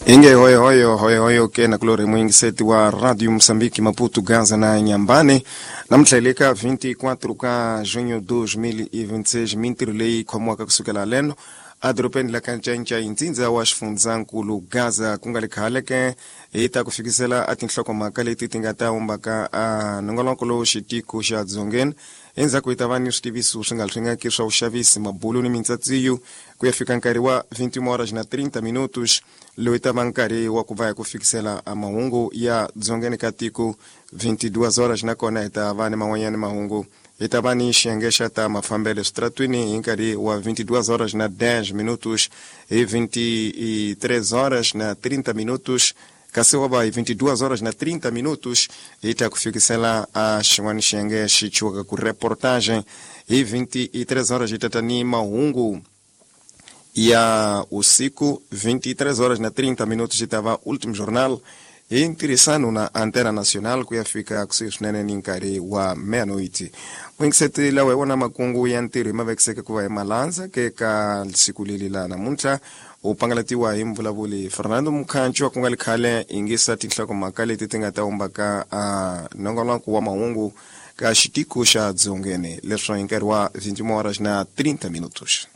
Inge hoyo kena kulore mwingi seti wa Radio Msambiki Maputo Gaza na Nyambane na mtlaileka 24 ka junho 2026 mintirlei kwa mwaka kusukela leno adropeni la kancha intinza wa shifunzankulu Gaza kungalikhaleke ita kufikisela atinhloko makale titingata umbaka nongolonkolo shitiko sha dzongen enza kuitavani ustivisu shingalthinga kisha ushavisi mabulu ni mintsatsiyu kuyafika nkari wa 20h30 lo itava nkari wa kuvaya kufikisela mahungu ya dzongeni katiku 22h na kona itavani mawanyani mahungu itavani shengesha ta mafambele stratwini inkari wa 22h10 e 23h30 Kasiwa ba 22h30 ita kufikisela shwani shenge shichuka ku reportage e 23h itatani mahungu ya usiku 23h30 itava último jornal interessante na antena nacional kuyafika kusisunene ninkari wa meia-noite wingseti lawe wana makungu ya ntiri mavekiseke kuwa malanza keka siku lilila na munta upangalatiwa imvulavuli Fernando Mukhancho kungalikhale ingisa tinhloko makale titingata umbaka nongolonku wa mahungu ka xitiko xa dzongene leswo hinkari wa 20h30